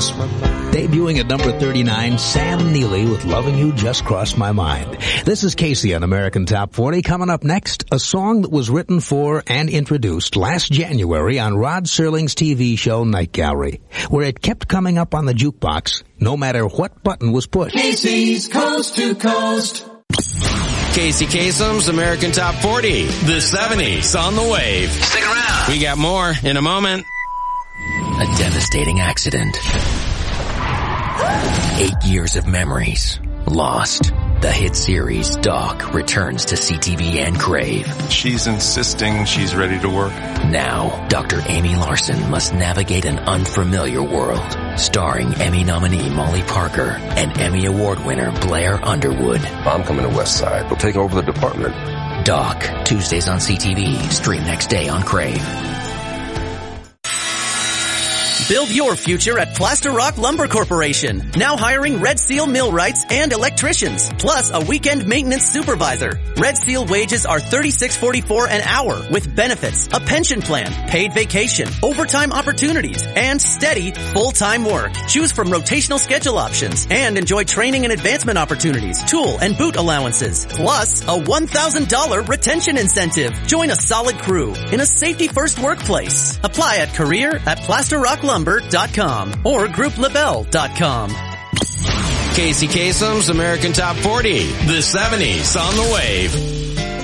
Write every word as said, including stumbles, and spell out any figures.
crossed my mind. Debuting at number thirty-nine, Sam Neely with Loving You Just Crossed My Mind. This is Casey on American Top forty. Coming up next, a song that was written for and introduced last January on Rod Serling's T V show Night Gallery, where it kept coming up on the jukebox no matter what button was pushed. Casey's Coast to Coast. Casey Kasem's American Top forty, the seventies on the wave. Stick around. We got more in a moment. A devastating accident. Eight years of memories lost. The hit series Doc returns to C T V and Crave. She's insisting she's ready to work. Now, Doctor Amy Larson must navigate an unfamiliar world. Starring Emmy nominee Molly Parker and Emmy Award winner Blair Underwood. I'm coming to West Side. We'll take over the department. Doc, Tuesdays on C T V. Stream next day on Crave. Build your future at Plaster Rock Lumber Corporation. Now hiring Red Seal millwrights and electricians, plus a weekend maintenance supervisor. Red Seal wages are thirty-six forty-four an hour with benefits, a pension plan, paid vacation, overtime opportunities, and steady full-time work. Choose from rotational schedule options and enjoy training and advancement opportunities, tool and boot allowances, plus a one thousand dollars retention incentive. Join a solid crew in a safety-first workplace. Apply at career at plaster rock lumber dot com or group labelle dot com. Casey Kasem's American Top forty, the seventies on the wave.